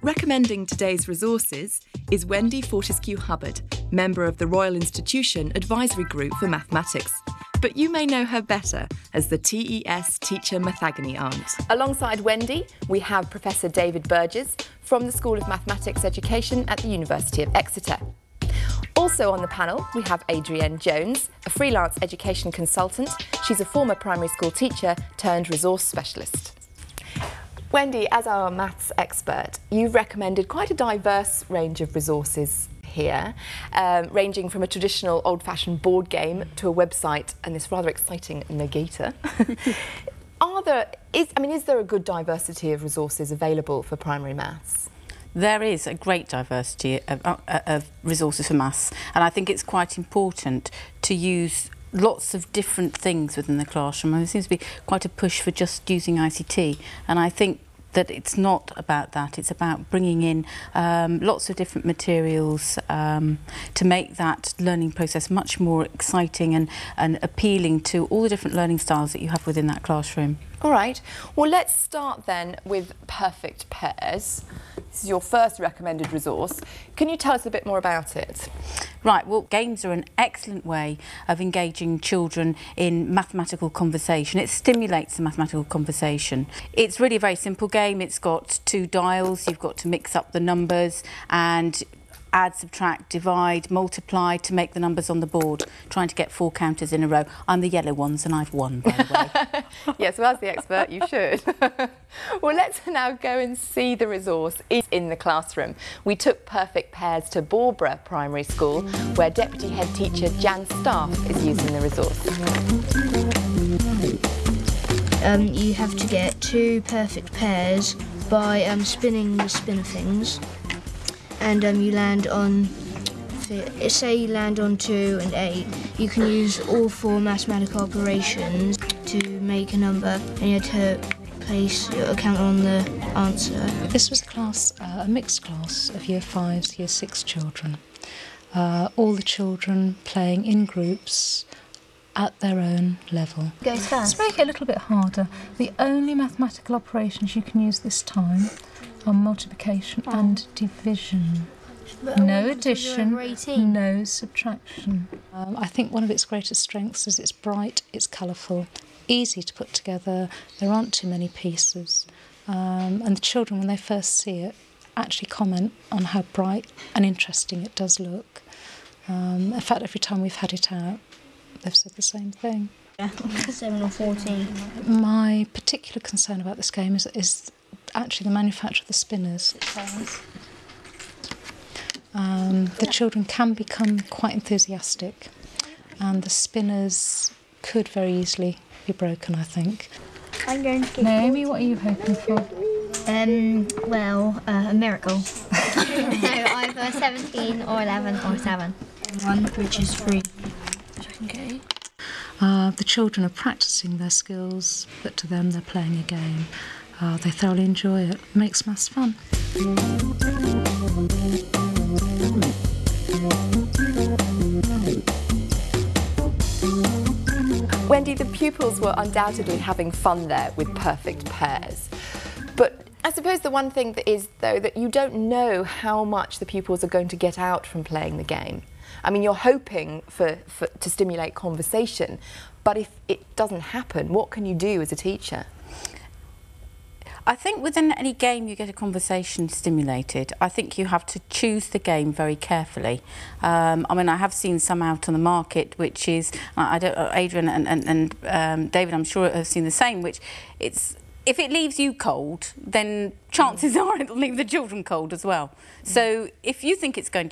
Recommending today's resources is Wendy Fortescue Hubbard, member of the Royal Institution Advisory Group for Mathematics. But you may know her better as the TES Teacher Mathagony Aunt. Alongside Wendy, we have Professor David Burgess from the School of Mathematics Education at the University of Exeter. Also on the panel, we have Adrienne Jones, a freelance education consultant. She's a former primary school teacher turned resource specialist. Wendy, as our maths expert, you've recommended quite a diverse range of resources here, ranging from a traditional old-fashioned board game to a website and this rather exciting Negator. Is there a good diversity of resources available for primary maths? There is a great diversity of resources for maths, and I think it's quite important to use lots of different things within the classroom. And there seems to be quite a push for just using ICT, and I think that it's not about that. It's about bringing in lots of different materials to make that learning process much more exciting and appealing to all the different learning styles that you have within that classroom. All right, well, let's start then with Perfect Pairs. This is your first recommended resource. Can you tell us a bit more about it? Right, well, games are an excellent way of engaging children in mathematical conversation. It stimulates the mathematical conversation. It's really a very simple game. It's got 2 dials. You've got to mix up the numbers and add, subtract, divide, multiply to make the numbers on the board, trying to get 4 counters in a row. I'm the yellow ones and I've won, by the way. Yes, well, as the expert, you should. Well, let's now go and see the resource in the classroom. We took Perfect Pairs to Barbara Primary School, where Deputy Head Teacher Jan Staff is using the resource. You have to get 2 perfect pairs by spinning the spinner things. And you land on, say you land on 2 and 8, you can use all 4 mathematical operations to make a number, and you have to place your account on the answer. This was a mixed class of Year 5s, Year 6 children. All the children playing in groups at their own level. Goes first. Let's make it a little bit harder. The only mathematical operations you can use this time are multiplication and division. No addition, no subtraction. I think one of its greatest strengths is it's bright, it's colourful, easy to put together, there aren't too many pieces. And the children, when they first see it, actually comment on how bright and interesting it does look. In fact, every time we've had it out, they've said the same thing. 7 or 14. My particular concern about this game is actually the manufacture of the spinners. The children can become quite enthusiastic, and the spinners could very easily be broken, I think. I'm going to get Naomi, what are you hoping for? A miracle. So either 17 or 11 or 7. 1, which is 3. Okay. The children are practising their skills, but to them they're playing a game. They thoroughly enjoy it. It makes maths fun. Wendy, the pupils were undoubtedly having fun there with Perfect Pairs. But I suppose the one thing that is, though, that you don't know how much the pupils are going to get out from playing the game. I mean, you're hoping to stimulate conversation, but if it doesn't happen, what can you do as a teacher? I think within any game you get a conversation stimulated. I think you have to choose the game very carefully. I mean, I have seen some out on the market, which is, Adrienne and David, I'm sure have seen the same, which if it leaves you cold, then chances are it'll leave the children cold as well. So if you think it's going